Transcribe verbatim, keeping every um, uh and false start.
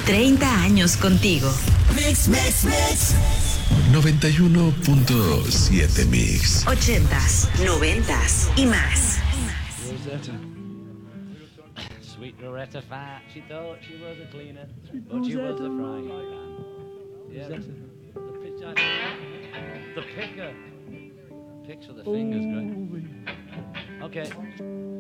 treinta años contigo. Mix, mix, mix. noventa y uno punto siete Mix. Ochentas, noventas y más. Rosetta. Sweet Rosetta Fat. She thought she was a cleaner, but she was a frying pan. Yeah, the, the, pitch, the picker. Picks with the fingers, great. Okay.